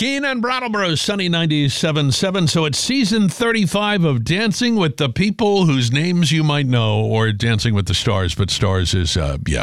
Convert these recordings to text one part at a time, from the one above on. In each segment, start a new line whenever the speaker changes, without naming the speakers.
Keene and Brattleboro, sunny 97.7. So it's season 35 of Dancing with the People whose names you might know, or Dancing with the Stars, but Stars is,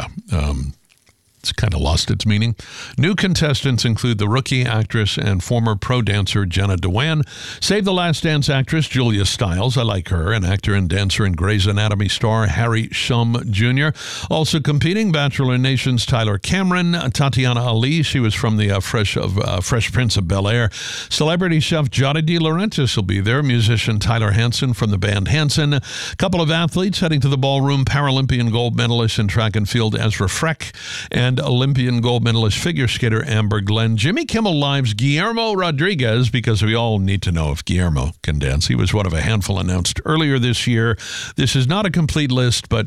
it's kind of lost its meaning. New contestants include the rookie actress and former pro dancer Jenna Dewan, Save the Last Dance actress Julia Stiles, I like her, and actor and dancer and Grey's Anatomy star Harry Shum Jr. Also competing, Bachelor Nation's Tyler Cameron, Tatiana Ali, she was from the Fresh Prince of Bel-Air. Celebrity chef Johnny De Laurentiis will be there, musician Tyler Hansen from the band Hanson. A couple of athletes heading to the ballroom, Paralympian gold medalist in track and field Ezra Freck, and Olympian gold medalist figure skater Amber Glenn. Jimmy Kimmel Live's Guillermo Rodriguez, because we all need to know if Guillermo can dance. He was one of a handful announced earlier this year. This is not a complete list, but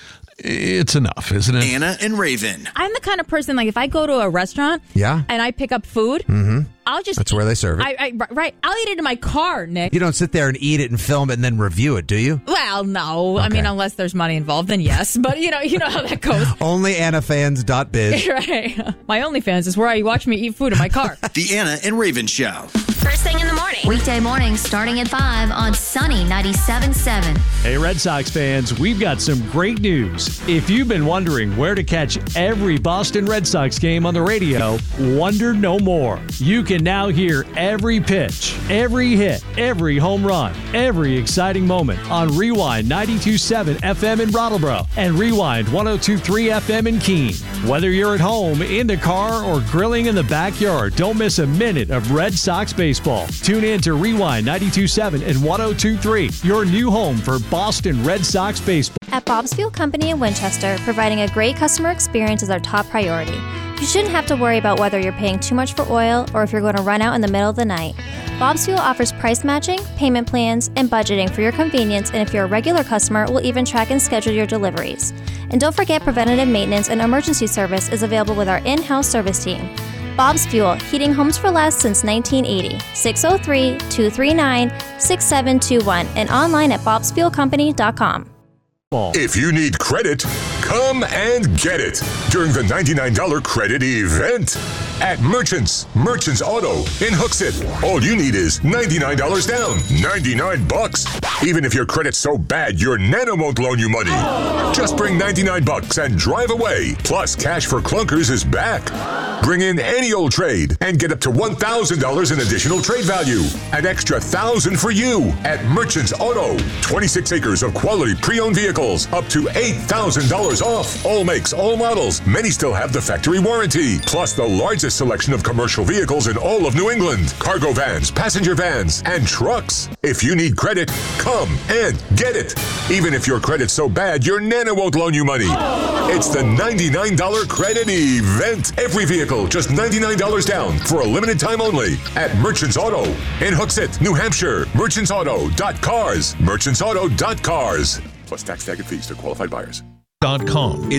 it's enough, isn't it?
Anna and Raven.
I'm the kind of person, like, if I go to a restaurant and I pick up food, I'll just...
That's where they serve it.
Right. I'll eat it in my car, Nick.
You don't sit there and eat it and film it and then review it, do you?
Well, no.
Okay.
I mean, unless there's money involved, then yes. But you know how that goes.
OnlyAnnaFans.biz.
Right. My OnlyFans is where you watch me eat food in my car.
The Anna and Raven Show.
First thing in the morning. Weekday mornings starting at 5 on Sunny 97.7.
Hey, Red Sox fans, we've got some great news. If you've been wondering where to catch every Boston Red Sox game on the radio, wonder no more. You can now hear every pitch, every hit, every home run, every exciting moment on Rewind 92.7 FM in Brattleboro and Rewind 102.3 FM in Keene. Whether you're at home, in the car, or grilling in the backyard, don't miss a minute of Red Sox baseball. Tune in to Rewind 92.7 and 102.3, your new home for Boston Red Sox baseball.
At Bob's Fuel Company in Winchester, providing a great customer experience is our top priority. You shouldn't have to worry about whether you're paying too much for oil or if you're going to run out in the middle of the night. Bob's Fuel offers price matching, payment plans, and budgeting for your convenience, and if you're a regular customer, we'll even track and schedule your deliveries. And don't forget, preventative maintenance and emergency service is available with our in-house service team. Bob's Fuel, heating homes for less since 1980. 603-239-6721 and online at bobsfuelcompany.com.
If you need credit, come and get it during the $99 credit event at Merchants Auto in Hooksett. All you need is $99 down, $99. Even if your credit's so bad, your Nana won't loan you money. Just bring $99 and drive away. Plus, Cash for Clunkers is back. Bring in any old trade and get up to $1,000 in additional trade value. An extra $1,000 for you at Merchants Auto. 26 acres of quality pre-owned vehicles, up to $8,000 off. All makes, all models. Many still have the factory warranty. Plus the largest selection of commercial vehicles in all of New England. Cargo vans, passenger vans, and trucks. If you need credit, come and get it. Even if your credit's so bad, your Nana won't loan you money. It's the $99 credit event. Every vehicle, just $99 down for a limited time only at Merchants Auto in Hooksett, New Hampshire. Merchantsauto.cars. Merchantsauto.cars. Plus tax, tag, and fees to qualified buyers.
.com.